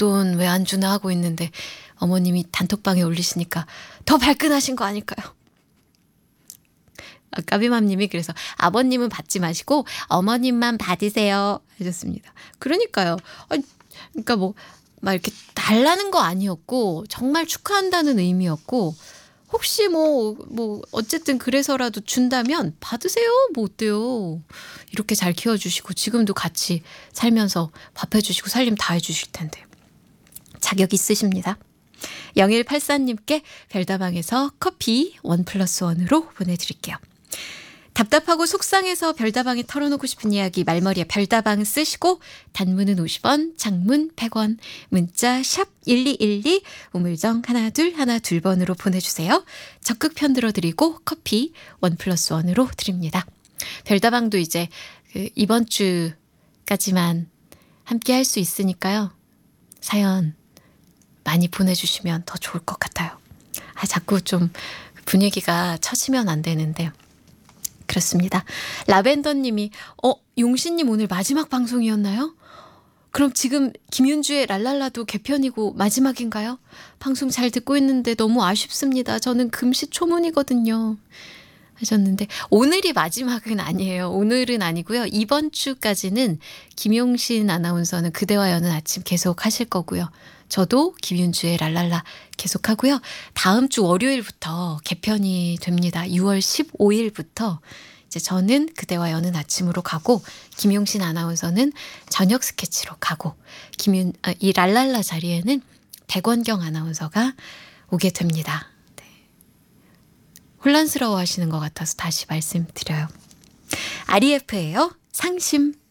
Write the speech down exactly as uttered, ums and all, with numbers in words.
용돈 왜 안 주나 하고 있는데 어머님이 단톡방에 올리시니까 더 발끈하신 거 아닐까요? 아, 까비맘님이 그래서 아버님은 받지 마시고 어머님만 받으세요 하셨습니다. 그러니까요. 아, 그러니까 뭐 막 이렇게 달라는 거 아니었고 정말 축하한다는 의미였고 혹시 뭐, 뭐, 어쨌든 그래서라도 준다면 받으세요. 뭐 어때요. 이렇게 잘 키워주시고 지금도 같이 살면서 밥 해주시고 살림 다 해주실 텐데. 자격 있으십니다. 영일팔사님께 별다방에서 커피 원 플러스 원으로 보내드릴게요. 답답하고 속상해서 별다방에 털어놓고 싶은 이야기 말머리에 별다방 쓰시고 단문은 오십 원, 장문 백 원, 문자 샵 일이일이 우물정 하나 둘 하나 둘 번으로 보내주세요. 적극 편들어드리고 커피 원 플러스 원으로 드립니다. 별다방도 이제 그 이번 주까지만 함께 할 수 있으니까요. 사연 많이 보내주시면 더 좋을 것 같아요. 아, 자꾸 좀 분위기가 처지면 안 되는데 그렇습니다. 라벤더님이 어 용신님 오늘 마지막 방송이었나요? 그럼 지금 김윤주의 랄랄라도 개편이고 마지막인가요? 방송 잘 듣고 있는데 너무 아쉽습니다. 저는 금시초문이거든요. 하셨는데 오늘이 마지막은 아니에요. 오늘은 아니고요. 이번 주까지는 김용신 아나운서는 그대와 여는 아침 계속 하실 거고요. 저도 김윤주의 랄랄라 계속 하고요. 다음 주 월요일부터 개편이 됩니다. 유월 십오일부터 이제 저는 그대와 여는 아침으로 가고 김용신 아나운서는 저녁 스케치로 가고 김윤 아, 이 랄랄라 자리에는 백원경 아나운서가 오게 됩니다. 네. 혼란스러워 하시는 것 같아서 다시 말씀드려요. 아리에프예요. 상심.